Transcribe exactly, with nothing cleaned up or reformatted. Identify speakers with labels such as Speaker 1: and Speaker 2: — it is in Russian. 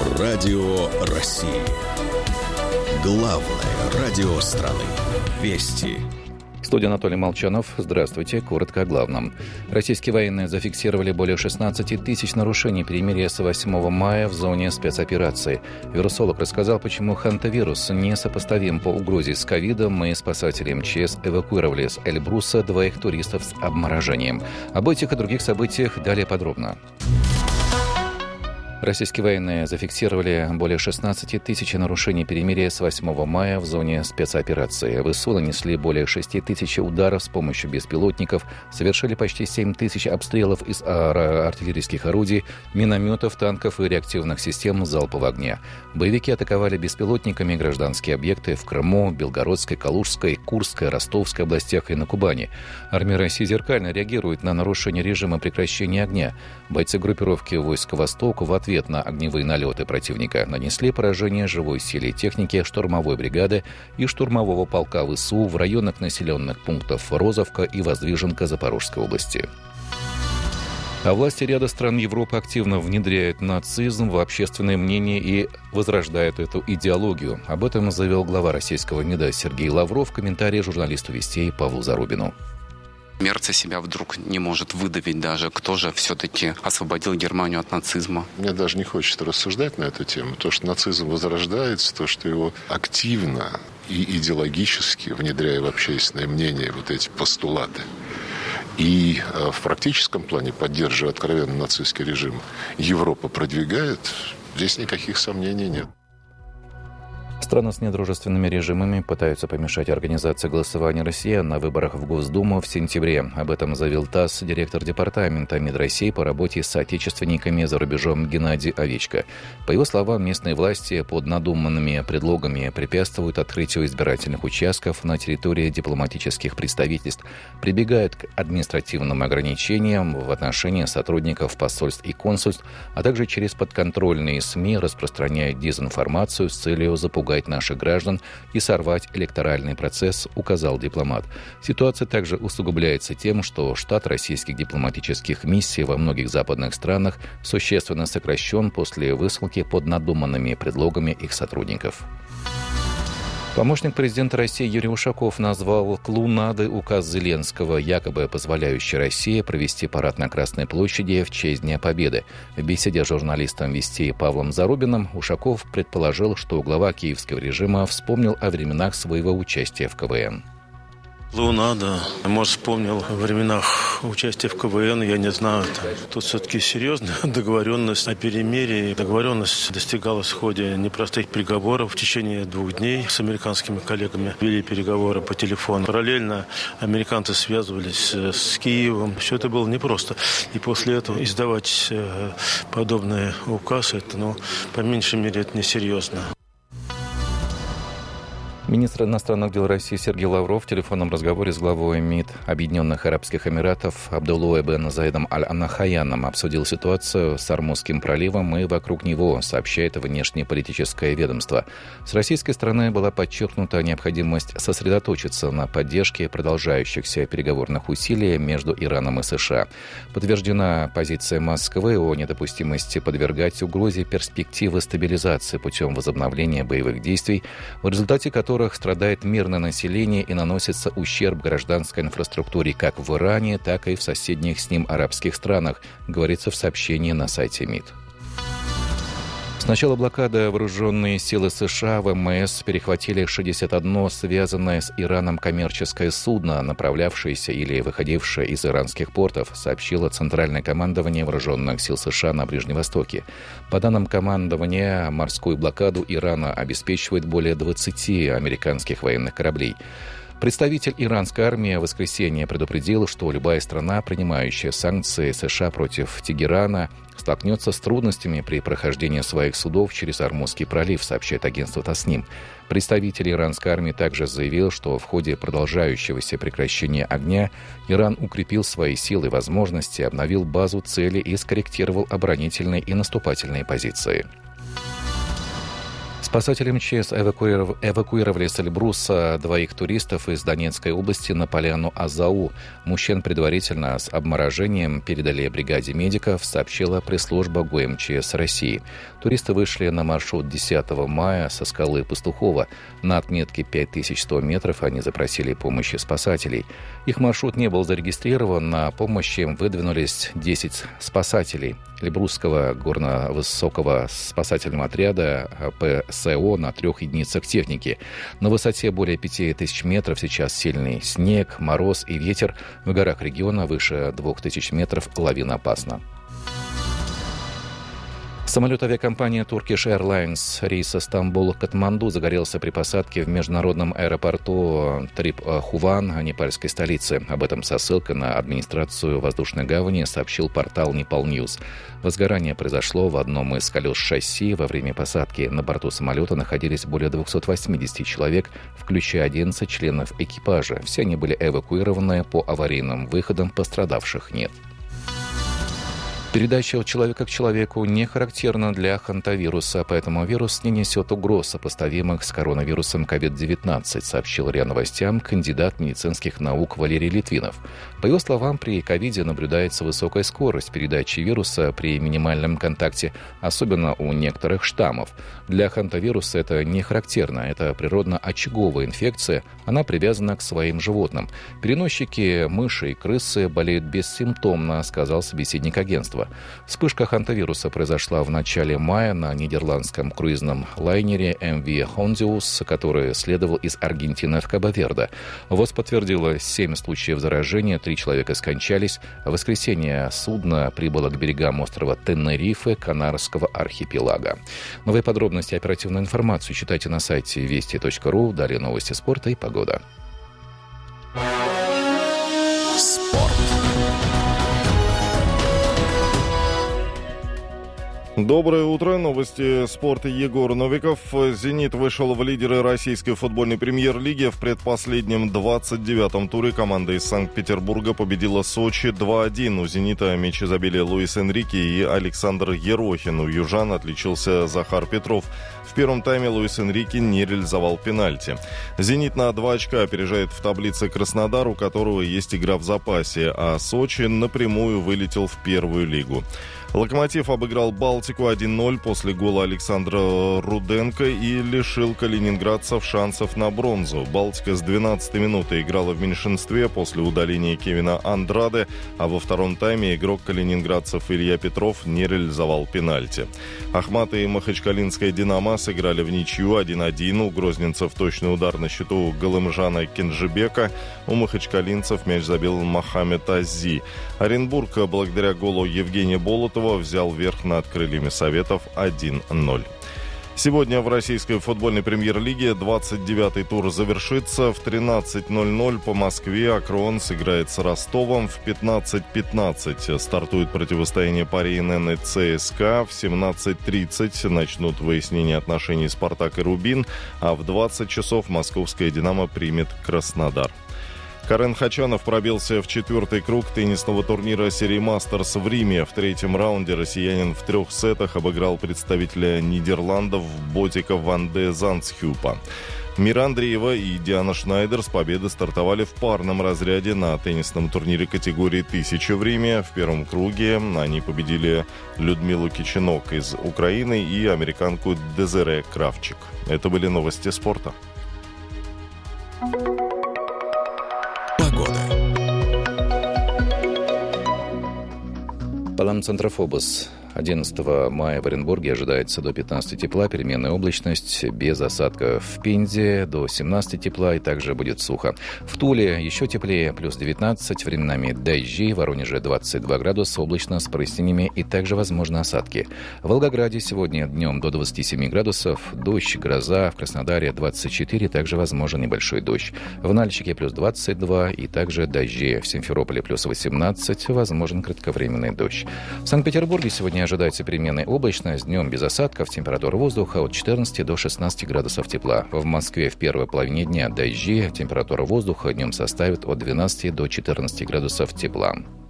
Speaker 1: Радио России. Главное радио страны. Вести.
Speaker 2: В студии Анатолий Молчанов. Здравствуйте. Коротко о главном. Российские военные зафиксировали более шестнадцать тысяч нарушений перемирия с восьмого мая в зоне спецоперации. Вирусолог рассказал, почему хантавирус несопоставим по угрозе с ковидом, и спасатели эм че эс эвакуировали с Эльбруса двоих туристов с обморожением. Об этих и других событиях далее подробно. Российские военные зафиксировали более шестнадцать тысяч нарушений перемирия с восьмого мая в зоне спецоперации. ВСУ нанесли более шесть тысяч ударов с помощью беспилотников, совершили почти семь тысяч обстрелов из артиллерийских орудий, минометов, танков и реактивных систем залпового огня. Боевики атаковали беспилотниками гражданские объекты в Крыму, Белгородской, Калужской, Курской, Ростовской областях и на Кубани. Армия России зеркально реагирует на нарушение режима прекращения огня. Бойцы группировки войск «Восток» в ответ на огневые налеты противника нанесли поражение живой силе и технике штурмовой бригады и штурмового полка ВСУ в районах населенных пунктов Розовка и Воздвиженка Запорожской области. А власти ряда стран Европы активно внедряют нацизм в общественное мнение и возрождают эту идеологию. Об этом заявил глава российского МИДа Сергей Лавров в комментарии журналисту «Вестей» Павлу Зарубину.
Speaker 3: Мерц себя вдруг не может выдавить даже, кто же все-таки освободил Германию от нацизма.
Speaker 4: Мне даже не хочется рассуждать на эту тему. То, что нацизм возрождается, то, что его активно и идеологически, внедряя в общественное мнение вот эти постулаты, и в практическом плане, поддерживая откровенно нацистский режим, Европа продвигает, здесь никаких сомнений нет.
Speaker 2: Страны с недружественными режимами пытаются помешать организации голосования россиян на выборах в Госдуму в сентябре. Об этом заявил ТАСС директор департамента МИД России по работе с соотечественниками за рубежом Геннадий Овечко. По его словам, местные власти под надуманными предлогами препятствуют открытию избирательных участков на территории дипломатических представительств, прибегают к административным ограничениям в отношении сотрудников посольств и консульств, а также через подконтрольные СМИ распространяют дезинформацию с целью запугать наших граждан и сорвать электоральный процесс, указал дипломат. Ситуация также усугубляется тем, что штат российских дипломатических миссий во многих западных странах существенно сокращен после высылки под надуманными предлогами их сотрудников. Помощник президента России Юрий Ушаков назвал клоунадой указ Зеленского, якобы позволяющий России провести парад на Красной площади в честь Дня Победы. В беседе с журналистом «Вестей» Павлом Зарубиным Ушаков предположил, что глава киевского режима вспомнил о временах своего участия в ка вэ эн.
Speaker 5: Клоунада. Может, вспомнил о временах участия в ка вэ эн, я не знаю. Тут все-таки серьезная договоренность о перемирии. Договоренность достигалась в ходе непростых переговоров. В течение двух дней с американскими коллегами вели переговоры по телефону. Параллельно американцы связывались с Киевом. Все это было непросто. И после этого издавать подобный указ, это, ну, по меньшей мере, это несерьезно.
Speaker 2: Министр иностранных дел России Сергей Лавров в телефонном разговоре с главой МИД Объединенных Арабских Эмиратов Абдуллой бен Заидом Аль-Нахаяном обсудил ситуацию с Ормузским проливом и вокруг него, сообщает внешнеполитическое ведомство. С российской стороны была подчеркнута необходимость сосредоточиться на поддержке продолжающихся переговорных усилий между Ираном и США. Подтверждена позиция Москвы о недопустимости подвергать угрозе перспективы стабилизации путем возобновления боевых действий, в результате которых которых страдает мирное население и наносится ущерб гражданской инфраструктуре как в Иране, так и в соседних с ним арабских странах, говорится в сообщении на сайте МИД. С начала блокады вооруженные силы США в эм эс перехватили шестьдесят одно связанное с Ираном коммерческое судно, направлявшееся или выходившее из иранских портов, сообщило Центральное командование вооруженных сил США на Ближнем Востоке. По данным командования, морскую блокаду Ирана обеспечивает более двадцати американских военных кораблей. Представитель иранской армии в воскресенье предупредил, что любая страна, принимающая санкции США против Тегерана, столкнется с трудностями при прохождении своих судов через Ормузский пролив, сообщает агентство Тасним. Представитель иранской армии также заявил, что в ходе продолжающегося прекращения огня Иран укрепил свои силы и возможности, обновил базу целей и скорректировал оборонительные и наступательные позиции. Спасатели МЧС эвакуировали, эвакуировали с Эльбруса двоих туристов из Донецкой области на поляну Азау. Мужчин предварительно с обморожением передали бригаде медиков, сообщила пресс-служба ГУМЧС России. Туристы вышли на маршрут десятого мая со скалы Пастухова. На отметке пять тысяч сто метров они запросили помощи спасателей. Их маршрут не был зарегистрирован, на помощь им выдвинулись десять спасателей Эльбрусского горно-высокого спасательного отряда ПСО на трех единицах техники. На высоте более пяти тысяч метров сейчас сильный снег, мороз и ветер. В горах региона выше двух тысяч метров лавина опасна. Самолет авиакомпании Turkish Airlines рейса Стамбул-Катманду загорелся при посадке в международном аэропорту Трип-Хуван, непальской столицы. Об этом со ссылкой на администрацию воздушной гавани сообщил портал Непал Ньюс. Возгорание произошло в одном из колес шасси во время посадки. На борту самолета находились более двухсот восьмидесяти человек, включая одиннадцать членов экипажа. Все они были эвакуированы по аварийным выходам, пострадавших нет. Передача от человека к человеку не характерна для хантавируса, поэтому вирус не несет угроз, сопоставимых с коронавирусом ковид девятнадцать, сообщил РИА Новостям кандидат медицинских наук Валерий Литвинов. По его словам, при ковиде наблюдается высокая скорость передачи вируса при минимальном контакте, особенно у некоторых штаммов. Для хантавируса это не характерно, это природно-очаговая инфекция, она привязана к своим животным. Переносчики мыши и крысы болеют бессимптомно, сказал собеседник агентства. Вспышка хантавируса произошла в начале мая на нидерландском круизном лайнере эм ви Hondius, который следовал из Аргентины в Кабо-Верде. ВОЗ подтвердила семь случаев заражения, три человека скончались. В воскресенье судно прибыло к берегам острова Тенерифе, Канарского архипелага. Новые подробности и оперативную информацию читайте на сайте вести точка ру. Далее новости спорта и погода.
Speaker 6: Доброе утро. Новости спорта. Егор Новиков. «Зенит» вышел в лидеры российской футбольной премьер-лиги. В предпоследнем двадцать девятом туре команда из Санкт-Петербурга победила Сочи два один. У «Зенита» мячи забили Луис Энрике и Александр Ерохин. У южан отличился Захар Петров. В первом тайме Луис Энрике не реализовал пенальти. «Зенит» на два очка опережает в таблице Краснодар, у которого есть игра в запасе, а Сочи напрямую вылетел в первую лигу. «Локомотив» обыграл «Балтику» один ноль после гола Александра Руденко и лишил калининградцев шансов на бронзу. «Балтика» с двенадцатой минуты играла в меньшинстве после удаления Кевина Андраде, а во втором тайме игрок калининградцев Илья Петров не реализовал пенальти. «Ахмат» и махачкалинская «Динамо» сыграли в ничью один один. У грозненцев точный удар на счету Галымжана Кенжебека. У махачкалинцев мяч забил Мохаммед Ази. Оренбург, благодаря голу Евгения Болотова, взял верх над крыльями Советов один ноль. Сегодня в российской футбольной премьер-лиге двадцать девятый тур завершится. В тринадцать ноль ноль по Москве «Акрон» сыграет с Ростовом. В пятнадцать пятнадцать стартует противостояние пари эн эн и ЦСКА. В семнадцать тридцать начнут выяснение отношений «Спартак» и «Рубин». А в двадцать часов московская «Динамо» примет Краснодар. Карен Хачанов пробился в четвертый круг теннисного турнира серии «Мастерс» в Риме. В третьем раунде россиянин в трех сетах обыграл представителя Нидерландов Ботика ван де Зандсхюпа. Мира Андреева и Диана Шнайдер с победы стартовали в парном разряде на теннисном турнире категории «Тысяча» в Риме. В первом круге они победили Людмилу Кичинок из Украины и американку Дезире Кравчик. Это были новости спорта.
Speaker 2: Паламцентрофобос. одиннадцатого мая в Оренбурге ожидается до пятнадцати тепла, переменная облачность, без осадков. В Пензе до семнадцати тепла и также будет сухо. В Туле еще теплее, плюс девятнадцать, временами дожди, в Воронеже двадцать два градуса, облачно с прояснениями и также возможны осадки. В Волгограде сегодня днем до двадцати семи градусов, дождь, гроза, в Краснодаре двадцать четыре, также возможен небольшой дождь. В Нальчике плюс двадцать два и также дожди. В Симферополе плюс восемнадцать, возможен кратковременный дождь. В Санкт-Петербурге сегодня ожидается переменная облачность, днем без осадков, температура воздуха от четырнадцати до шестнадцати градусов тепла. В Москве в первой половине дня дожди, температура воздуха днем составит от двенадцати до четырнадцати градусов тепла.